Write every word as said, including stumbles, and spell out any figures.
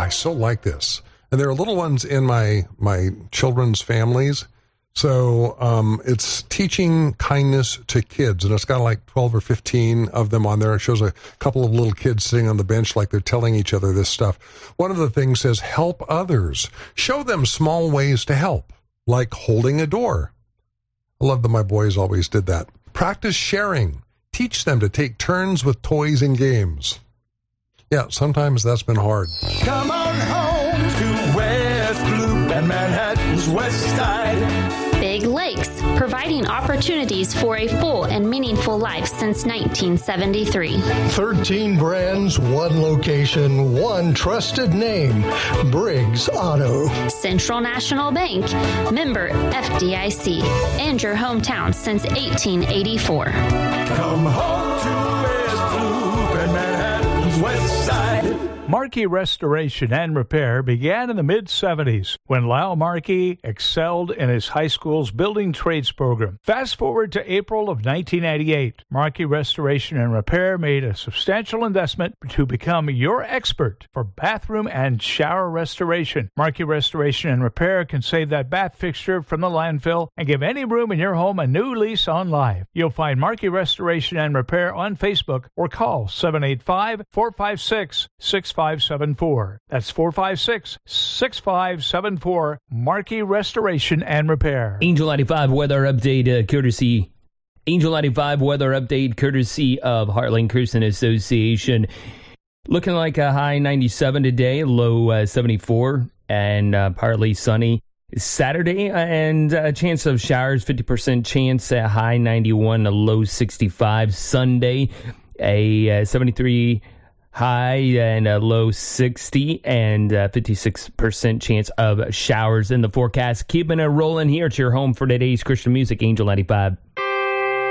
I so like this. And there are little ones in my my children's families. So um, it's teaching kindness to kids, and it's got like twelve or fifteen of them on there. It shows a couple of little kids sitting on the bench like they're telling each other this stuff. One of the things says, help others. Show them small ways to help, like holding a door. I love that my boys always did that. Practice sharing. Teach them to take turns with toys and games. Yeah, sometimes that's been hard. Come on home to West Loop and Manhattan's West Side. Big Lakes, providing opportunities for a full and meaningful life since nineteen seventy-three. thirteen brands, one location, one trusted name. Briggs Auto. Central National Bank, member F D I C, and your hometown since eighteen eighty-four. Come home to West Loop and Manhattan's West Side. Markey Restoration and Repair began in the mid-seventies when Lyle Markey excelled in his high school's building trades program. Fast forward to April of nineteen ninety-eight. Markey Restoration and Repair made a substantial investment to become your expert for bathroom and shower restoration. Markey Restoration and Repair can save that bath fixture from the landfill and give any room in your home a new lease on life. You'll find Markey Restoration and Repair on Facebook or call seven eight five, four five six, six five seven four. That's four five six, six five seven four. Markey Restoration and Repair. Angel ninety-five weather update uh, courtesy. Angel ninety-five weather update courtesy of Heartland Christian Association. Looking like a high ninety-seven today, low uh, seventy-four, and uh, partly sunny. Saturday, and a chance of showers, fifty percent chance, a high ninety-one, a low sixty-five. Sunday, a uh, seventy-three high and a low sixty, and uh, fifty-six percent chance of showers in the forecast. Keeping it rolling here. It's your home for today's Christian music, Angel ninety-five.